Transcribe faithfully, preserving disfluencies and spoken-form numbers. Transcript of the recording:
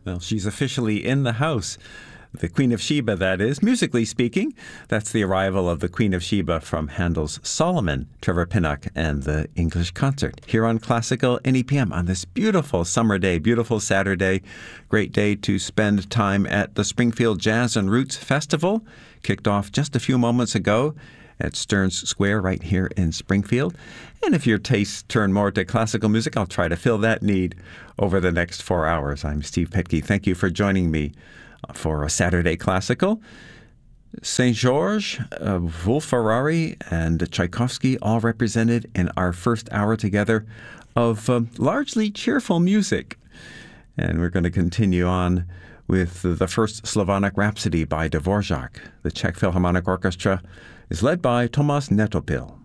Well, she's officially in the house. The Queen of Sheba, that is, musically speaking. That's the arrival of the Queen of Sheba from Handel's Solomon, Trevor Pinnock, and the English Concert here on Classical N E P M on this beautiful summer day, beautiful Saturday. Great day to spend time at the Springfield Jazz and Roots Festival. Kicked off just a few moments ago at Stearns Square right here in Springfield. And if your tastes turn more to classical music, I'll try to fill that need over the next four hours. I'm Steve Petke. Thank you for joining me for a Saturday Classical. Saint George, uh, Wolf-Ferrari, and Tchaikovsky all represented in our first hour together of uh, largely cheerful music. And we're going to continue on with the first Slavonic Rhapsody by Dvorak. The Czech Philharmonic Orchestra is led by Tomas Netopil.